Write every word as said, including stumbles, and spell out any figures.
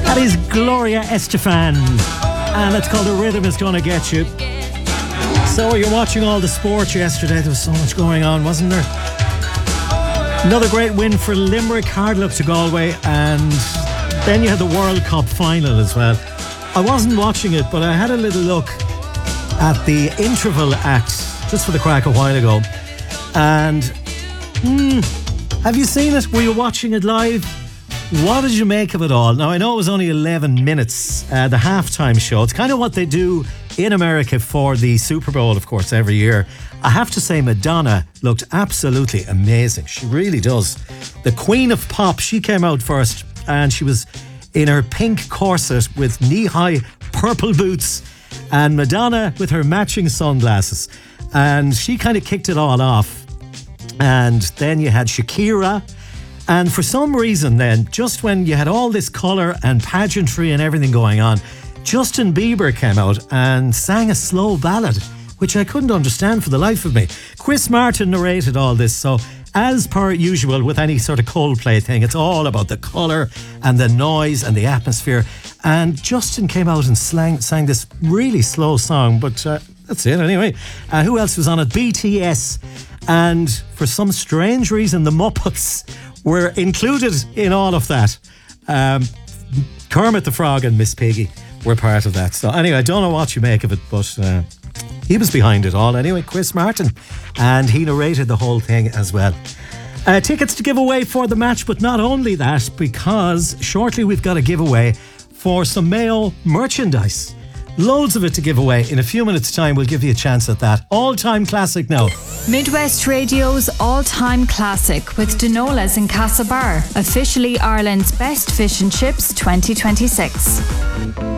That is Gloria Estefan, and it's called The Rhythm Is Gonna Get You. So you're watching all the sport yesterday. There was so much going on, wasn't there? Another great win for Limerick, hard luck to Galway, and then you had the World Cup final as well. I wasn't watching it, but I had a little look at the interval act just for the crack a while ago. And hmm, have you seen it? Were you watching it live? What did you make of it all? Now, I know it was only eleven minutes, uh, the halftime show. It's kind of what they do in America for the Super Bowl, of course, every year. I have to say, Madonna looked absolutely amazing. She really does. The Queen of Pop, she came out first, and she was in her pink corset with knee-high purple boots, and Madonna with her matching sunglasses. And she kind of kicked it all off. And then you had Shakira. And for some reason then, just when you had all this colour and pageantry and everything going on, Justin Bieber came out and sang a slow ballad, which I couldn't understand for the life of me. Chris Martin narrated all this, so as per usual with any sort of Coldplay thing, it's all about the colour and the noise and the atmosphere. And Justin came out and sang, sang this really slow song, but uh, that's it anyway. Uh, who else was on it? B T S. And for some strange reason, the Muppets were included in all of that. Um, Kermit the Frog and Miss Piggy were part of that. So anyway, I don't know what you make of it, but uh, he was behind it all anyway, Chris Martin. And he narrated the whole thing as well. Uh, tickets to give away for the match, but not only that, because shortly we've got a giveaway for some Mayo merchandise. Loads of it to give away. In a few minutes' time, we'll give you a chance at that. All-time classic now. Midwest Radio's all-time classic with Denola's in Castlebar, officially Ireland's best fish and chips twenty twenty-six.